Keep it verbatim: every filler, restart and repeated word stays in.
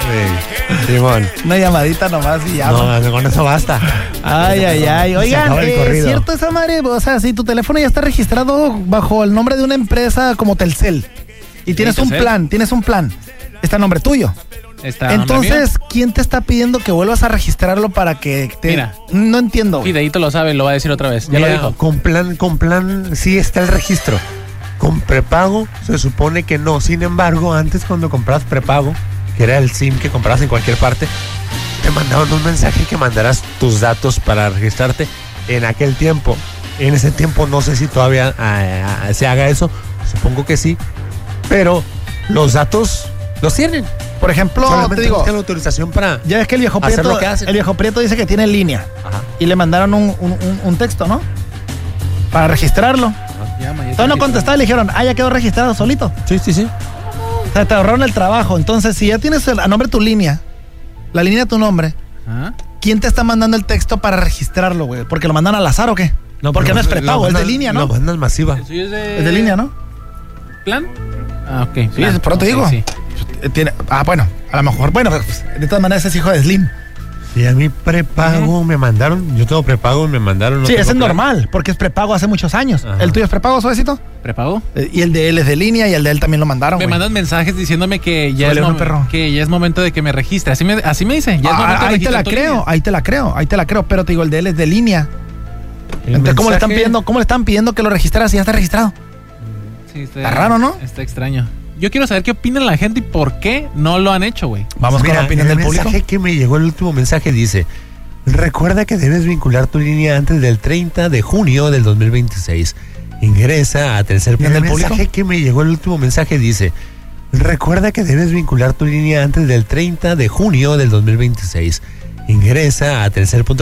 Sí, Simón. Una llamadita nomás y ya. No, no, con eso basta. Ay, ay, ay. Se Oigan, acaba el eh, corrido. ¿cierto esa madre? O sea, si tu teléfono ya está registrado bajo el nombre de una empresa como Telcel y tienes un Telcel. plan, tienes un plan, está a nombre tuyo. Está a nombre Entonces, ¿quién te está pidiendo que vuelvas a registrarlo para que te... Mira. No entiendo. mío. Fideíto lo sabe, lo va a decir otra vez. Ya Mira, lo dijo. Con plan, con plan, sí está el registro. Con prepago se supone que no. Sin embargo, antes cuando comprabas prepago, que era el SIM que comprabas en cualquier parte, te mandaban un mensaje que mandaras tus datos para registrarte en aquel tiempo. En ese tiempo no sé si todavía ah, ah, se haga eso, supongo que sí, pero los datos los tienen. Por ejemplo, Solamente te digo, buscan la autorización para... ya ves que el viejo hacer Prieto, lo que hacen. el viejo Prieto dice que tiene línea Ajá. y le mandaron un, un, un- un texto, ¿no? Para registrarlo. Llama, ya Entonces no contestaba y le dijeron, ah, ya quedó registrado solito. Sí, sí, sí. O sea, te ahorraron el trabajo. Entonces, si ya tienes el- a nombre tu línea, la línea de tu nombre, Ah, ¿quién te está mandando el texto para registrarlo, güey? ¿Porque lo mandan al azar o qué? Porque pero no es prepago, lo es de mandan- línea, Lo ¿no? mandan masiva. ¿el suyo es de... Es de línea, ¿no? ¿Plan? Ah, ok. Sí, plan. por eso te Ok, digo. sí. Eh, Tiene, ah, bueno, a lo mejor, bueno, pues, de todas maneras es hijo de Slim. Sí, a mí prepago me mandaron, yo tengo prepago, me mandaron. no sí, tengo ese es plan. normal, porque es prepago hace muchos años. Ajá. ¿El tuyo es prepago, suavecito? ¿Prepago? Eh, y el de él es de línea y el de él también lo mandaron, Me güey. mandan mensajes diciéndome que ya, es Súbele uno, mom- perro. que ya es momento de que me registre. Así me, así me dice. Ya es Ah, momento de ahí te la registrar tu creo, línea. ahí te la creo, ahí te la creo, pero te digo, el de él es de línea. El Entonces, ¿cómo le están mensaje- pidiendo, cómo le están pidiendo que lo registras si ya está registrado? Sí, Está raro, ¿no? Está extraño. Yo quiero saber qué opina la gente y por qué no lo han hecho, güey. Vamos Mira, con la opinión el del público. mensaje que me llegó, el último mensaje dice: recuerda que debes vincular tu línea antes del treinta de junio del dos mil veintiséis. Ingresa a tercer ¿Y el El del público? mensaje que me llegó, el último mensaje dice: recuerda que debes vincular tu línea antes del treinta de junio del dos mil veintiséis. Ingresa a tercer punto